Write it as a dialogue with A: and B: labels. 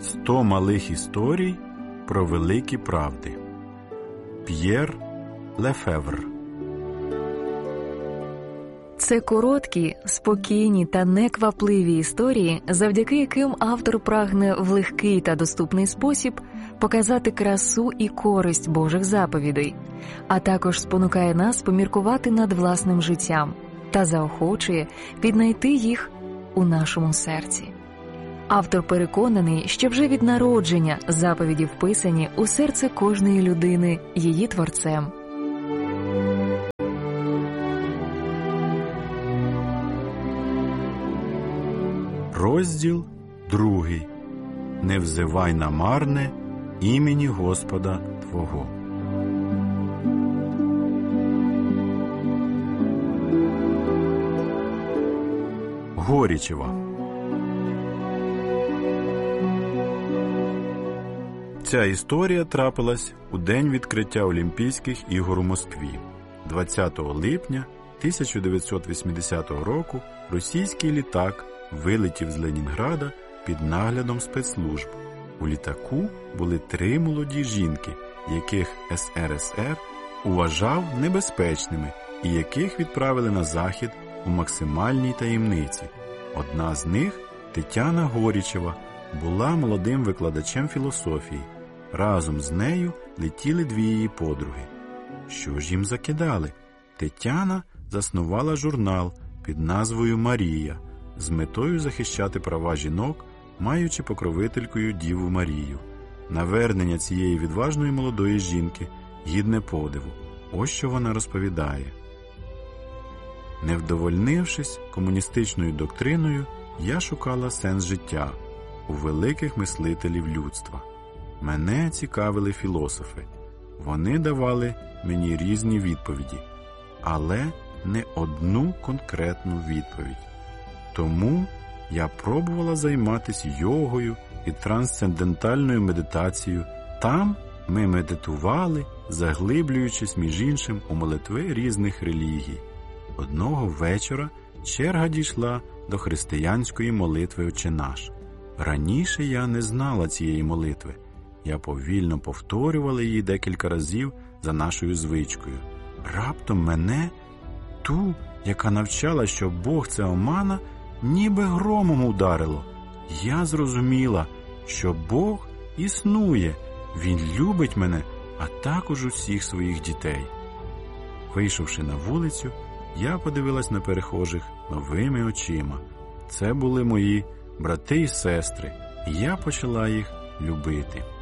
A: 100 малих історій про великі правди. П'єр Лефевр.
B: Це короткі, спокійні та неквапливі історії, завдяки яким автор прагне в легкий та доступний спосіб показати красу і користь Божих заповідей, а також спонукає нас поміркувати над власним життям та заохочує віднайти їх у нашому серці. Автор переконаний, що вже від народження заповіді вписані у серце кожної людини її творцем.
A: Розділ 2. Не взивай намарне імені Господа Твого. Горічева. Ця історія трапилась у день відкриття Олімпійських ігор у Москві. 20 липня 1980 року російський літак вилетів з Ленінграда під наглядом спецслужб. У літаку були 3 молоді жінки, яких СРСР вважав небезпечними і яких відправили на Захід у максимальній таємниці. Одна з них, Тетяна Горічева, була молодим викладачем філософії. Разом з нею летіли 2 її подруги. Що ж їм закидали? Тетяна заснувала журнал під назвою «Марія» з метою захищати права жінок, маючи покровителькою Діву Марію. Навернення цієї відважної молодої жінки гідне подиву. Ось що вона розповідає. Не вдовольнившись комуністичною доктриною, я шукала сенс життя у великих мислителів людства. Мене цікавили філософи. Вони давали мені різні відповіді, але не одну конкретну відповідь. Тому я пробувала займатися йогою і трансцендентальною медитацією. Там ми медитували, заглиблюючись між іншим у молитви різних релігій. Одного вечора черга дійшла до християнської молитви «Отче наш». Раніше я не знала цієї молитви. Я повільно повторювала її декілька разів за нашою звичкою. Раптом мене, ту, яка навчала, що Бог – це омана, ніби громом ударило. Я зрозуміла, що Бог існує, Він любить мене, а також усіх своїх дітей. Вийшовши на вулицю, я подивилась на перехожих новими очима. Це були мої брати і сестри, і я почала їх любити.